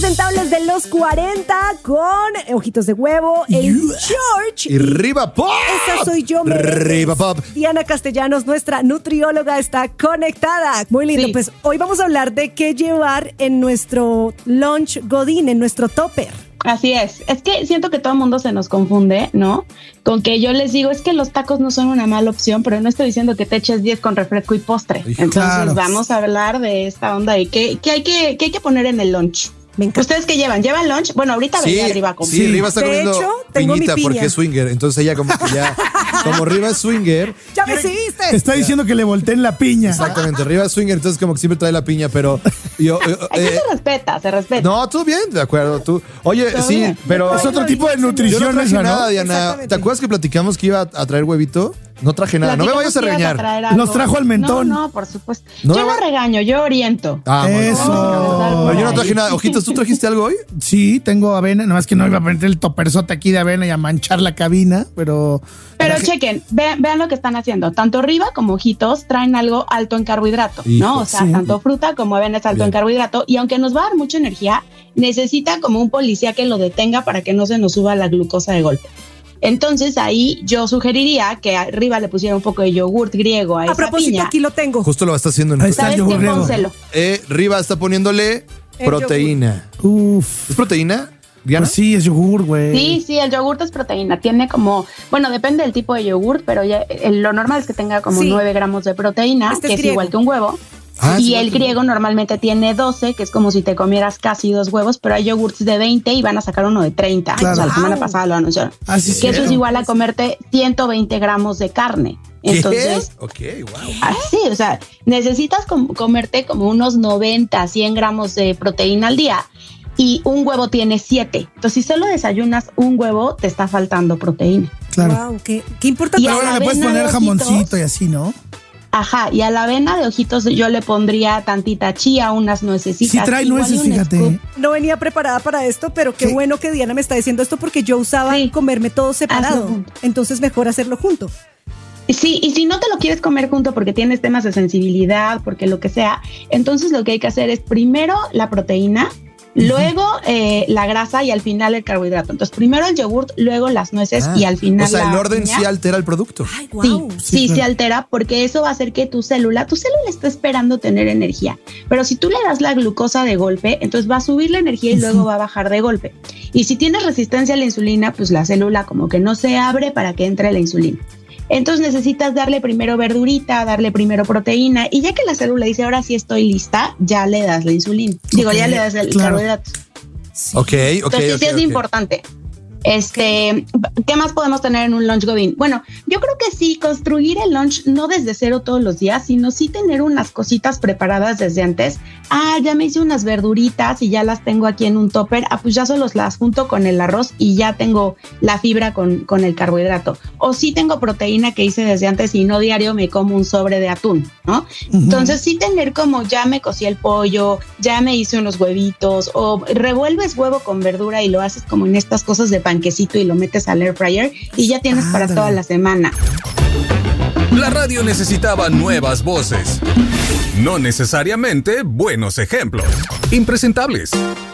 impresentables de los 40 con Ojitos de Huevo, el George y Riva Pop. Esa soy yo, Riva Pop. Diana Castellanos, nuestra nutrióloga, está conectada. Muy lindo, sí. Pues hoy vamos a hablar de qué llevar en nuestro lunch godín, en nuestro topper. Así es que siento que todo el mundo se nos confunde, ¿no? Con que yo les digo, es que los tacos no son una mala opción, pero no estoy diciendo que te eches 10 con refresco y postre. Entonces claro, vamos a hablar de esta onda de qué hay que poner en el lunch. ¿Ustedes qué llevan? ¿Llevan lunch? Bueno, ahorita veía Riva comer. Sí, Riva está comiendo piñita piña. porque es swinger. Entonces ella como Riva es swinger. ¡Ya me seguiste! Te está diciendo que le volteen la piña. Exactamente, Riva es swinger, entonces como que siempre trae la piña, pero yo... se respeta. No, todo bien, de acuerdo. Tú. Oye, sí, bien. pero... Es otro tipo de nutrición. Yo no traje esa, nada, ¿no? Diana. ¿Te acuerdas que platicamos que iba a traer huevito? No traje nada, no me vayas a regañar. Nos trajo al mentón. No, por supuesto. Yo no regaño, yo oriento. Eso. Pero yo no traje nada. Ojitos, ¿tú trajiste algo hoy? Sí, tengo avena, nada más que no iba a poner el toperzote aquí de avena y a manchar la cabina, pero chequen, vean lo que están haciendo. Tanto Riva como Ojitos traen algo alto en carbohidrato, ¿no? O sea, tanto fruta como avena es alto en carbohidrato, y aunque nos va a dar mucha energía, necesita como un policía que lo detenga para que no se nos suba la glucosa de golpe. Entonces ahí yo sugeriría que arriba le pusiera un poco de yogurt griego a esa piña. A propósito, aquí lo tengo. Justo lo está haciendo en ahí está el yogur griego. Riva está poniéndole proteína. Uf. ¿Es proteína, Diana? Pues sí, es yogur, güey. Sí, el yogurt es proteína. Tiene como, bueno, depende del tipo de yogurt, pero ya, lo normal es que tenga como 9 gramos de proteína, que es igual que un huevo. Y el griego normalmente tiene 12, que es como si te comieras casi 2 huevos, pero hay yogurts de 20 y van a sacar uno de 30. Claro. O sea, la semana pasada lo anunciaron. Que eso es igual a comerte 120 gramos de carne. Entonces, wow. Así, o sea, necesitas comerte como unos 90, 100 gramos de proteína al día. Y un huevo tiene 7. Entonces, si solo desayunas un huevo, te está faltando proteína. Claro. Wow, qué importante. Y ahora le puedes poner jamoncito y así, ¿no? Ajá, y a la avena de Ojitos yo le pondría tantita chía, unas nuecesitas. Sí trae nueces, fíjate. No venía preparada para esto, pero qué bueno que Diana me está diciendo esto porque yo usaba comerme todo separado. Entonces mejor hacerlo junto. Sí, y si no te lo quieres comer junto porque tienes temas de sensibilidad, porque lo que sea, entonces lo que hay que hacer es primero la proteína, luego la grasa y al final el carbohidrato. Entonces primero el yogurt, luego las nueces y al final o sea, la el orden piña. sí altera el producto. Ay, wow. Sí, se altera porque eso va a hacer que tu célula está esperando tener energía. Pero si tú le das la glucosa de golpe, entonces va a subir la energía y luego va a bajar de golpe. Y si tienes resistencia a la insulina, pues la célula como que no se abre para que entre la insulina. Entonces necesitas darle primero verdurita, darle primero proteína, y ya que la célula dice, ahora sí estoy lista, ya le das la insulina. Ya le das el carbohidrato. Sí. Entonces sí es importante. ¿Qué más podemos tener en un lunch godín? Bueno, yo creo que sí, construir el lunch no desde cero todos los días, sino sí tener unas cositas preparadas desde antes. Ya me hice unas verduritas y ya las tengo aquí en un topper. Pues ya solo las junto con el arroz y ya tengo la fibra con el carbohidrato. O sí tengo proteína que hice desde antes y no diario me como un sobre de atún, ¿no? Entonces sí tener como ya me cocí el pollo, ya me hice unos huevitos, o revuelves huevo con verdura y lo haces como en estas cosas de panquecito y lo metes al air fryer y ya tienes para toda la semana. La radio necesitaba nuevas voces, no necesariamente buenos ejemplos. Impresentables.